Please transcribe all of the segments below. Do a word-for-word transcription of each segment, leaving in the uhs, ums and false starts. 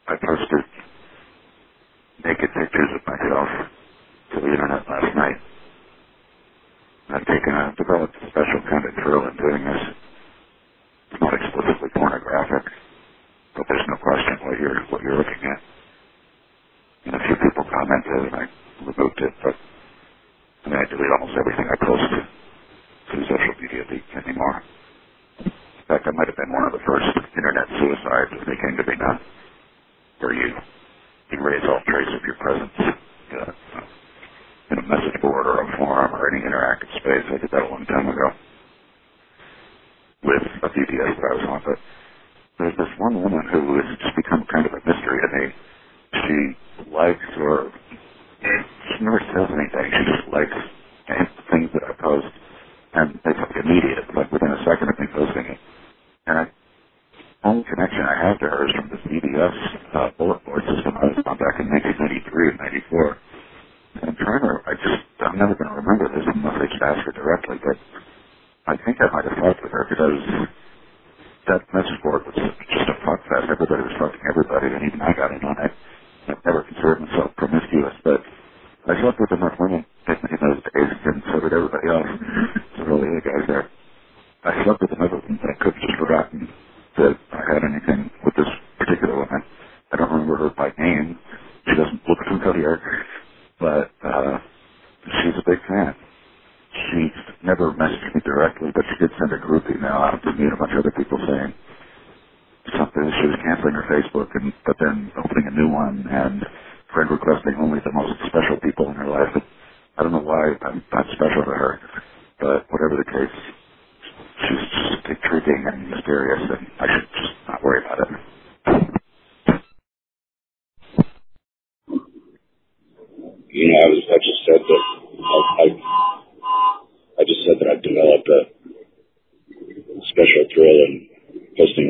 I posted naked pictures of myself to the internet last night. I've taken a developed a special kind of thrill in doing this. It's not explicitly pornographic, but there's no question what you're what you're looking at. And a few people commented, and I removed it, but I mean, I delete almost everything I post to social media anymore. In fact, I might have been one of the first internet suicides as they came to be known, where you erase all trace of your presence uh, in a message board or a forum or any interactive space. I did that a long time ago with a D D S that I was on, but there's this one woman who has just become kind of a mystery to me. She likes or she never says anything. She just likes things that I post, and it's like immediate, like within a second of me posting it. And I, only connection I have to her is from this D D S uh, bullet board system I was on back in nineteen ninety-three and ninety-four. And I'm trying to, I just, I'm never going to remember this unless I just ask her directly, but I think I might have talked with her because that message board was just a fuck fest. Everybody was fucking everybody, and even I got in on it. I've never considered myself promiscuous, but I slept with enough women in those days, and so did everybody else. So really, the guys there. I slept with another woman, but I could have just forgotten that I had anything with this particular woman. I don't remember her by name. She doesn't look familiar, but uh, she's a big fan. She never messaged me directly, but she did send a group email out to me and a bunch of other people saying something. She was canceling her Facebook, and but then opening a new one and friend requesting only the most special people in her life. I don't know why I'm not special to her, but whatever the case, she's just intriguing and mysterious, and I should just not worry about it. You know, I was I just said that I, I I just said that I've developed a special thrill in posting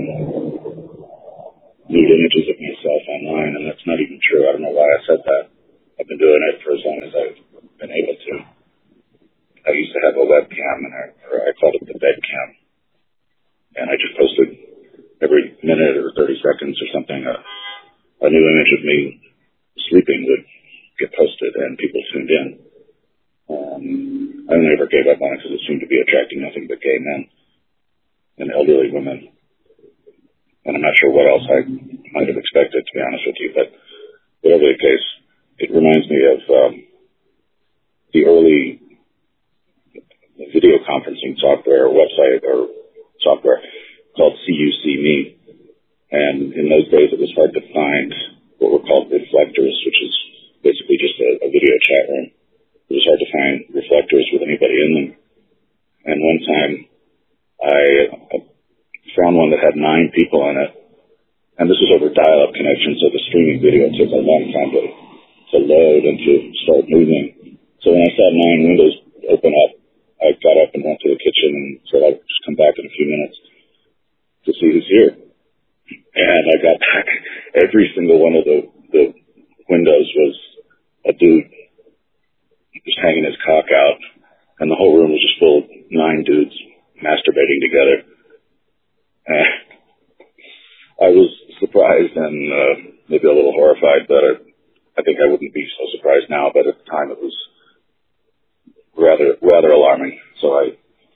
nude images of myself online, and that's not even true. I don't know why I said that. I've been doing it for as long as I've been able to. I used to have a webcam, and I, or I called it the bed cam, and I just posted every minute or thirty seconds or something, a, a new image of me sleeping would get posted, and people tuned in. Um, I only ever gave up on it because it seemed to be attracting nothing but gay men and elderly women. And I'm not sure what else I might have expected, to be honest with you, but whatever the case, it reminds me of um, the early video conferencing software or website or software called C U C Me. And in those days, it was hard to find what were called reflectors, which is basically just a, a video chat room. It was hard to find reflectors with anybody in them. And one time, I, I found one that had nine people in it, and this was over dial-up connection, so the streaming video took a long time to, to load and to start moving. So when I saw nine windows open up, I got up and went to the kitchen and said I'd just come back in a few minutes to see who's here. And I got back. Every single one of the, the windows was a dude just hanging his cock out, and the whole room was just full of nine dudes masturbating together. And I was surprised and uh, maybe a little horrified, but I, I think I wouldn't be so surprised now, but at the time it was rather rather alarming. So I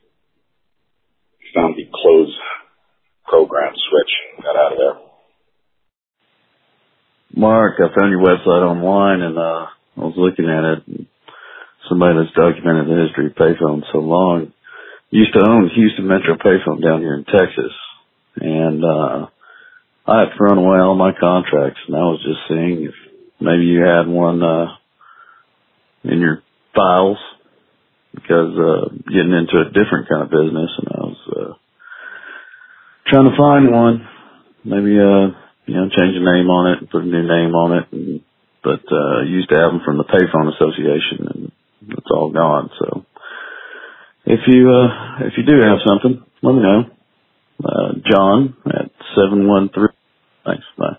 found the close program switch and got out of there. Mark, I found your website online, and uh, I was looking at it. Somebody that's documented the history of payphone so long used to own Houston Metro Payphone down here in Texas, and uh, I had thrown away all my contracts, and I was just seeing if maybe you had one uh, in your files, because uh, getting into a different kind of business, and I was uh, trying to find one, maybe uh, you know, change the name on it and put a new name on it, and, but uh, used to have them from the Payphone Association, and it's all gone. So if you uh, if you do have something, let me know. Uh, John at seven one three. Thanks. Bye.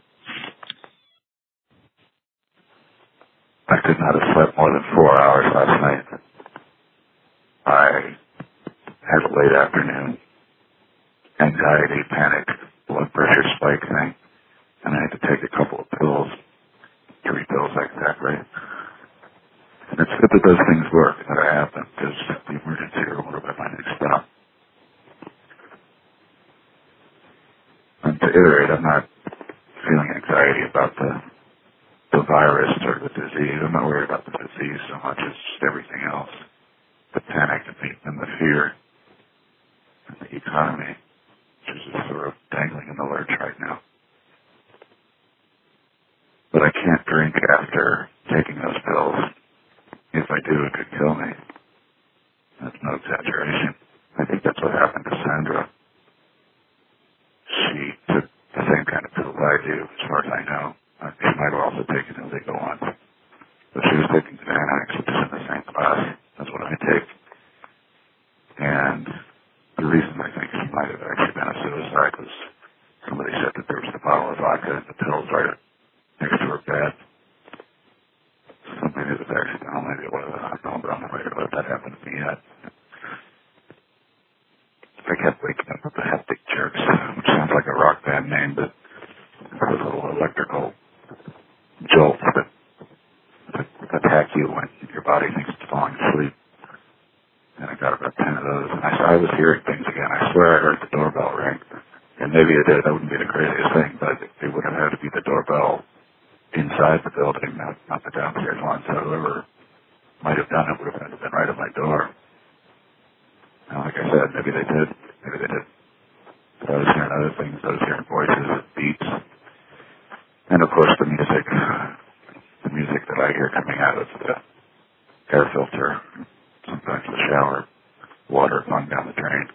I could not have slept more than four hours last night. I had a late afternoon anxiety, panic, blood pressure spike thing, and I had to take a couple of to iterate, I'm not feeling anxiety about the the virus or the disease. I'm not worried about the disease so much as just everything else. The panic and the, and the fear and the economy, which is just sort of dangling in the lurch right now. But I can't drink after taking those pills. If I do, it could kill me. That's no exaggeration. I think that's what happened to Sandra. She took the same kind of pills I do, as far as I know. She might have also taken illegal ones. But she was taking Xanax, which is in the same class as what I take. And the reason I think she might have actually been a suicide was somebody said that there was a bottle of vodka and the pills right next to her bed. So maybe it was accidental, maybe it was, I don't know, but I'm not ready to let that happen to me yet. I kept waking up with the Hectic Jerks, which sounds like a rock band name, but those little electrical jolts that, that attack you when your body thinks it's falling asleep. And I got about ten of those, and I, I was hearing things again. I swear I heard the doorbell ring. And maybe it did. That wouldn't be the craziest thing, but it would have had to be the doorbell inside the building, not, not the downstairs one. So whoever might have done it would have had to have been right at my door. And like I said, maybe they did. Maybe they did. But I was hearing other things. I was hearing voices, beats. And of course the music. The music that I hear coming out of the air filter. Sometimes the shower. Water flung down the drain.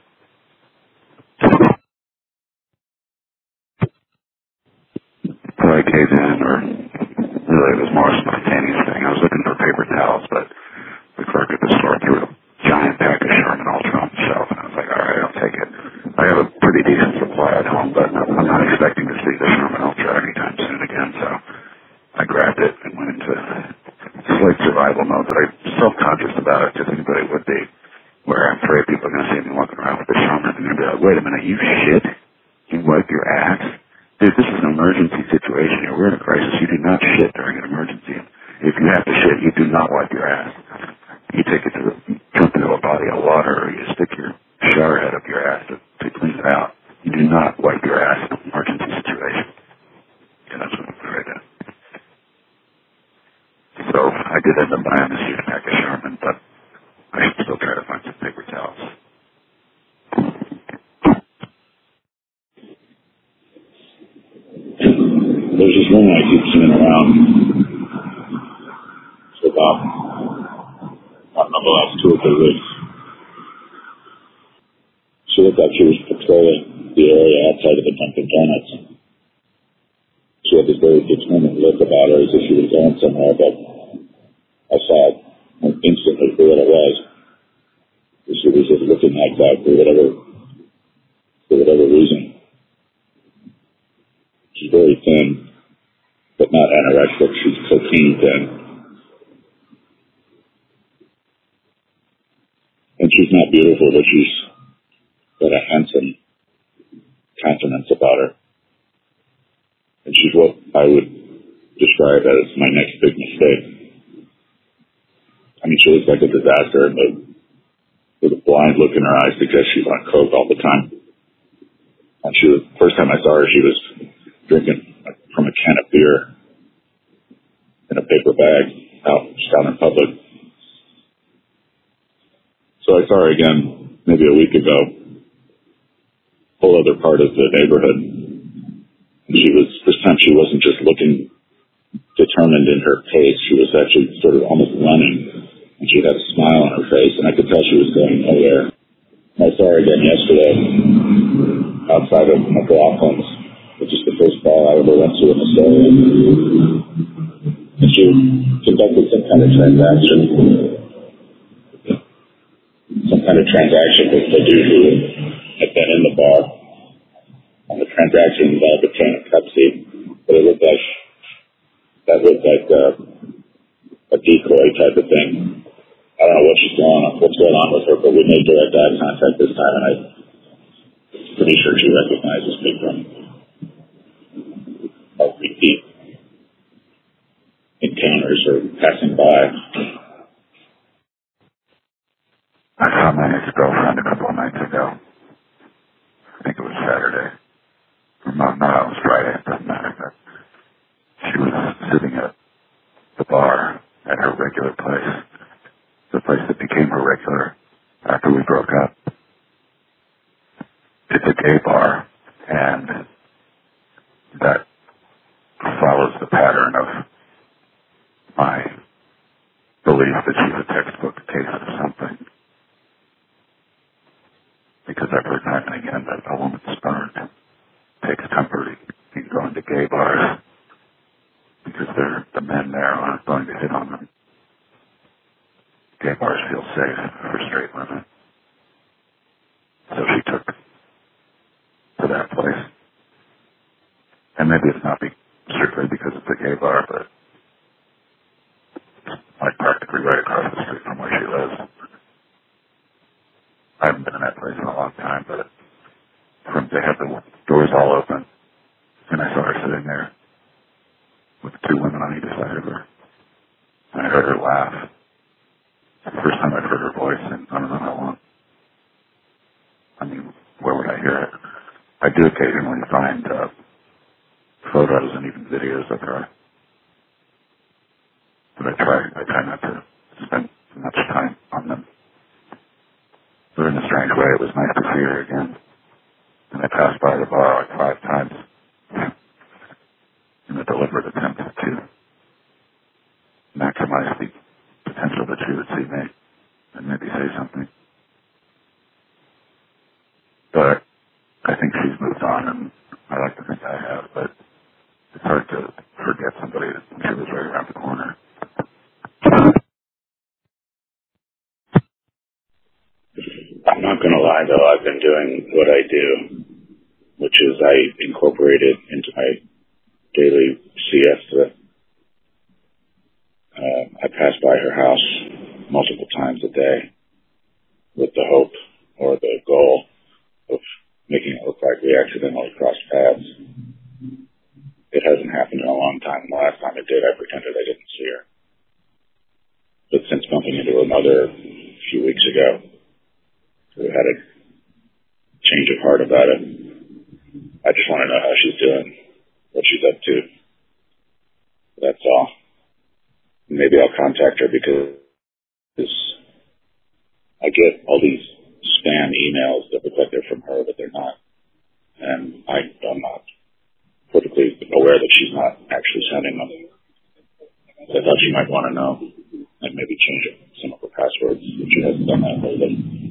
So I caved in, or really it was more a spontaneous thing. I was looking for paper towels, but the clerk at the store threw a giant pack of Sherman Ultra on the shelf, and I was like, all right, I'll take it. I have a pretty decent supply at home, but I'm not expecting to see the Sherman Ultra anytime soon again, so I grabbed it and went into slight survival mode, but I'm self-conscious about it, because anybody would be, where I'm afraid people are going to see me walking around with the Sherman, and they're going to be like, wait a minute, you shit? You wipe your ass? Dude, this is an emergency situation here. We're in a crisis. You do not shit during an emergency. If you have to shit, you do not wipe your ass. You take it to the, jump into a body of water, or you stick your shower head up your ass to, to clean it out. You do not wipe your ass in an emergency situation. Yeah, that's what I'm doing right now. So I did end up buying this huge pack of Sherman, but I should still try to find some paper towels. There's this woman I keep seeing around for about, I don't know, the last two or three weeks. She looked like she was patrolling the area outside of the Dunkin' Donuts. She had this very determined look about her as if she was going somewhere, but I saw it instantly for what it was. She was just looking like that for whatever, for whatever reason. She's very thin, but not anorexic. She's cocaine thin. And she's not beautiful, but she's got a handsome countenance about her. And she's what I would describe as my next big mistake. I mean, she looks like a disaster, but with a blind look in her eyes because she's on coke all the time. And she was, first time I saw her, she was drinking from a can of beer in a paper bag out, just out in public. So I saw her again maybe a week ago, whole other part of the neighborhood. And she was, this time she wasn't just looking determined in her pace, she was actually sort of almost running, and she had a smile on her face, and I could tell she was going nowhere. And I saw her again yesterday outside of McLaughlin's, which is the first bar I ever went to in the store. And she conducted some kind of transaction, some kind of transaction with the dude who had been in the bar. And the transaction involved a can of Pepsi, but it looked like, that looked like uh, a decoy type of thing. I don't know what she's going on, what's going on with her, but we made direct eye contact this time, and I'm pretty sure she recognizes me from our repeat encounters or passing by. I saw my ex-girlfriend a couple of nights ago. I think it was Saturday. Or not, not uh, it was Friday, it doesn't matter, but she was sitting at the bar at her regular place, the place that became her regular after we broke up. It's a gay bar, and that follows the pattern of my belief that she's a textbook case of something. Because I've heard time and again that a woman spurned takes comfort in going to gay bars because they're, the men there aren't going to hit on them. Gay bars feel safe for straight women. So she took to that place. And maybe it's not be, strictly because it's a gay bar, but it's like practically right across the street from where she lives. I haven't been in that place in a long time, but from they had the doors all open, and I saw her sitting there with two women on either side of her. And I heard her laugh. It's the first time I've heard her voice in I don't know how long. I mean, where would I hear it? I do occasionally find uh, photos and even videos of her. But I try, I try not to spend much time on them. But in a strange way, it was nice to see her again. And I passed by the bar like five times in a deliberate attempt to maximize the potential that she would see me and maybe say something. But I think she's moved on, and I like to think I have, but it's hard to forget somebody that she was right around the corner. I'm not going to lie, though. I've been doing what I do, which is I incorporate it into my daily siesta. Uh, I pass by her house multiple times a day with the hope or the goal of making it look like we accidentally crossed paths. It hasn't happened in a long time. The last time it did, I pretended I didn't see her. But since bumping into her mother a few weeks ago, we had a change of heart about it. I just want to know how she's doing, what she's up to. That's all. Maybe I'll contact her because I get all these spam emails that look like they're from her, but they're not. And I, I'm not perfectly aware that she's not actually sending them. I thought she might want to know and maybe change some of her passwords, if she hasn't done that lately.